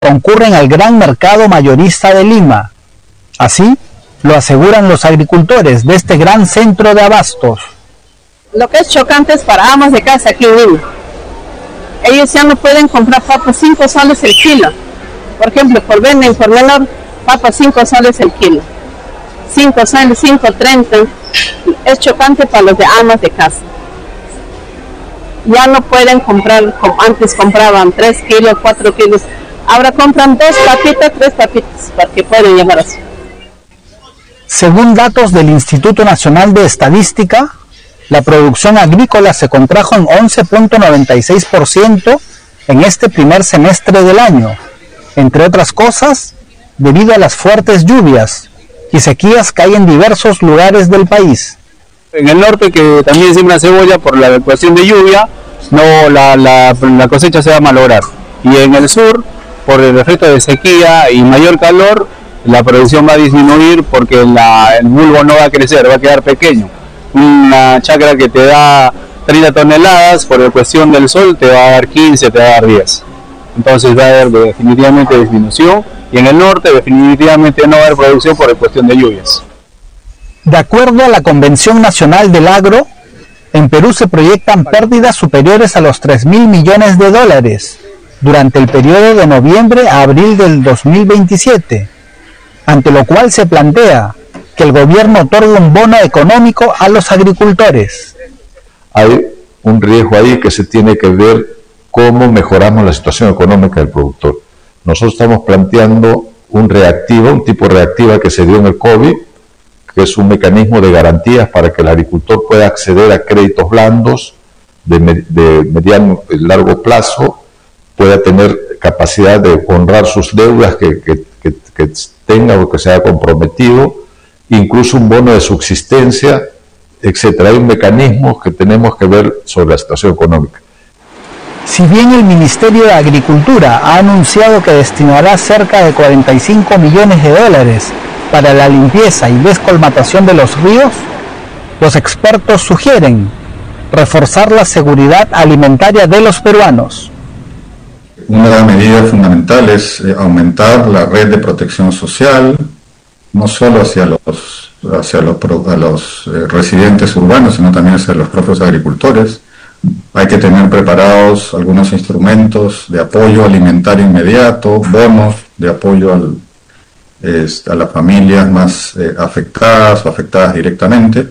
concurren al gran mercado mayorista de Lima. Así lo aseguran los agricultores de este gran centro de abastos. Lo que es chocante es para amas de casa aquí en Lima. Ellos ya no pueden comprar papas 5 soles el kilo. Por ejemplo, venden por menor papas 5 soles el kilo. 5 soles, 5.30. Es chocante para los de amas de casa. Ya no pueden comprar como antes compraban 3 kilos, 4 kilos. Ahora compran 2 papitas, 3 papitas para que puedan llevar así. Según datos del Instituto Nacional de Estadística, la producción agrícola se contrajo en 11.96% en este primer semestre del año, entre otras cosas, debido a las fuertes lluvias y sequías que hay en diversos lugares del país. En el norte, que también siembra cebolla por la cuestión de lluvia, no la cosecha se va a malograr. Y en el sur, por el efecto de sequía y mayor calor, la producción va a disminuir porque el bulbo no va a crecer, va a quedar pequeño. Una chacra que te da 30 toneladas, por la cuestión del sol, te va a dar 15, te va a dar 10. Entonces va a haber definitivamente disminución, y en el norte definitivamente no va a haber producción por la cuestión de lluvias. De acuerdo a la Convención Nacional del Agro, en Perú se proyectan pérdidas superiores a los 3.000 millones de dólares durante el periodo de noviembre a abril del 2027, ante lo cual se plantea que el gobierno otorgue un bono económico a los agricultores. Hay un riesgo ahí que se tiene que ver cómo mejoramos la situación económica del productor. Nosotros estamos planteando un tipo reactiva que se dio en el COVID, que es un mecanismo de garantías para que el agricultor pueda acceder a créditos blandos de mediano y largo plazo, pueda tener capacidad de honrar sus deudas que tenga o que se haya comprometido, incluso un bono de subsistencia, etcétera. Hay un mecanismo que tenemos que ver sobre la situación económica. Si bien el Ministerio de Agricultura ha anunciado que destinará cerca de 45 millones de dólares para la limpieza y descolmatación de los ríos, los expertos sugieren reforzar la seguridad alimentaria de los peruanos. Una medida fundamental es aumentar la red de protección social, no solo hacia los residentes urbanos, sino también hacia los propios agricultores. Hay que tener preparados algunos instrumentos de apoyo alimentario inmediato, bonos de apoyo a las familias más afectadas o afectadas directamente.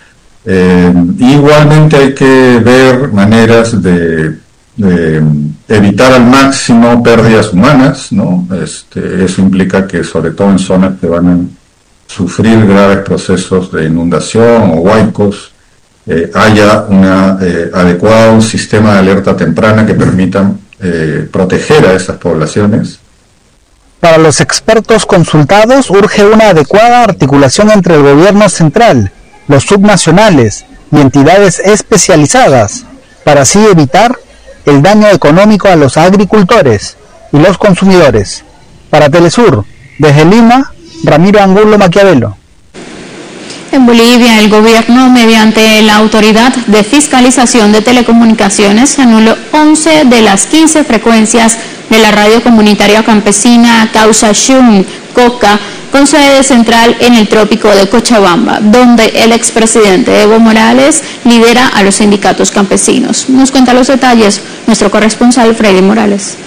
Igualmente hay que ver maneras de evitar al máximo pérdidas humanas, ¿no? Eso implica que, sobre todo en zonas que van a sufrir graves procesos de inundación o huaicos, haya un adecuado sistema de alerta temprana que permita proteger a esas poblaciones. Para los expertos consultados, urge una adecuada articulación entre el gobierno central, los subnacionales y entidades especializadas, para así evitar el daño económico a los agricultores y los consumidores. Para Telesur, desde Lima, Ramiro Angulo Maquiavelo. En Bolivia, el gobierno, mediante la Autoridad de Fiscalización de Telecomunicaciones, anuló 11 de las 15 frecuencias de la radio comunitaria campesina Causa Shun Coca, con sede central en el trópico de Cochabamba, donde el expresidente Evo Morales lidera a los sindicatos campesinos. Nos cuenta los detalles nuestro corresponsal Freddy Morales.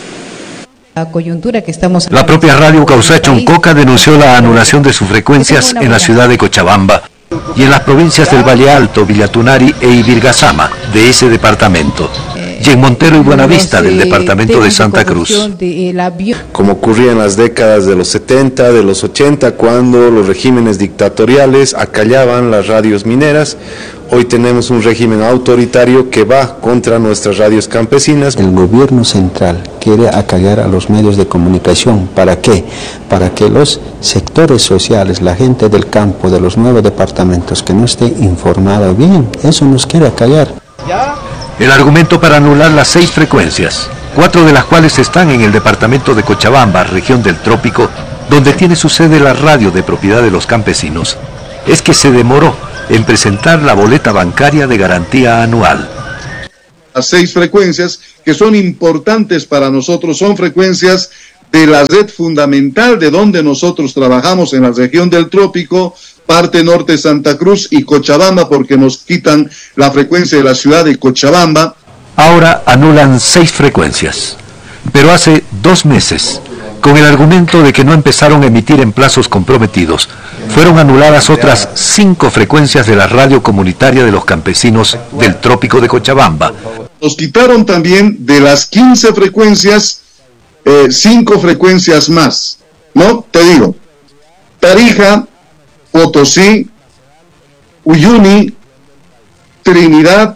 La propia radio Causa Shun Coca denunció la anulación de sus frecuencias en la ciudad de Cochabamba y en las provincias del Valle Alto, Villatunari e Ibirgazama de ese departamento, y en Montero y Buenavista del departamento de Santa Cruz. Como ocurría en las décadas de los 70, de los 80, cuando los regímenes dictatoriales acallaban las radios mineras, hoy tenemos un régimen autoritario que va contra nuestras radios campesinas. El gobierno central quiere acallar a los medios de comunicación. ¿Para qué? Para que los sectores sociales, la gente del campo, de los 9 departamentos, que no esté informada bien, eso nos quiere acallar. El argumento para anular las 6 frecuencias, 4 de las cuales están en el departamento de Cochabamba, región del Trópico, donde tiene su sede la radio de propiedad de los campesinos, es que se demoró en presentar la boleta bancaria de garantía anual. Las 6 frecuencias que son importantes para nosotros son frecuencias de la red fundamental de donde nosotros trabajamos en la región del Trópico, parte norte Santa Cruz y Cochabamba, porque nos quitan la frecuencia de la ciudad de Cochabamba. Ahora anulan 6 frecuencias, pero hace 2 meses, con el argumento de que no empezaron a emitir en plazos comprometidos, fueron anuladas otras 5 frecuencias de la radio comunitaria de los campesinos del Trópico de Cochabamba. Nos quitaron también de las 15 frecuencias, 5 frecuencias más, ¿no? Te digo, Tarija, Potosí, Uyuni, Trinidad,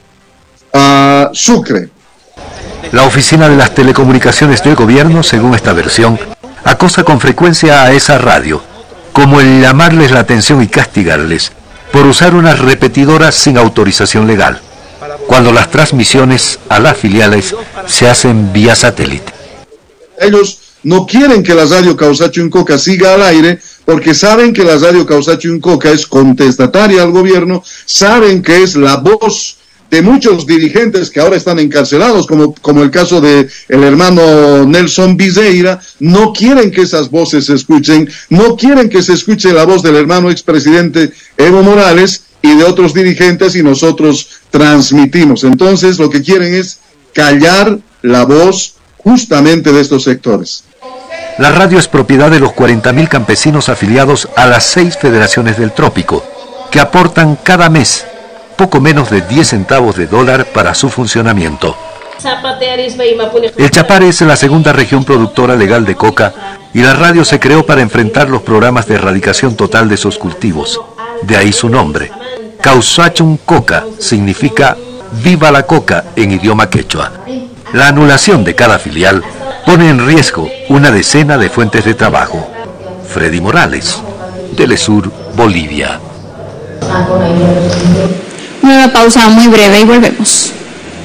Sucre. La Oficina de las Telecomunicaciones del Gobierno, según esta versión, acosa con frecuencia a esa radio, como el llamarles la atención y castigarles por usar una repetidora sin autorización legal, cuando las transmisiones a las filiales se hacen vía satélite. Ellos no quieren que la radio Causacho Incoca siga al aire porque saben que la radio Causacho Incoca es contestataria al gobierno, saben que es la voz de muchos dirigentes que ahora están encarcelados, como el caso de el hermano Nelson Viseira. No quieren que esas voces se escuchen, no quieren que se escuche la voz del hermano expresidente Evo Morales y de otros dirigentes, y nosotros transmitimos. Entonces lo que quieren es callar la voz justamente de estos sectores. La radio es propiedad de los 40.000 campesinos afiliados a las 6 federaciones del Trópico, que aportan cada mes poco menos de 10 centavos de dólar para su funcionamiento. El Chapare es la segunda región productora legal de coca y la radio se creó para enfrentar los programas de erradicación total de esos cultivos. De ahí su nombre. Causachun Coca significa viva la coca en idioma quechua. La anulación de cada filial pone en riesgo una decena de fuentes de trabajo. Freddy Morales, Telesur, Bolivia. Nueva pausa muy breve y volvemos.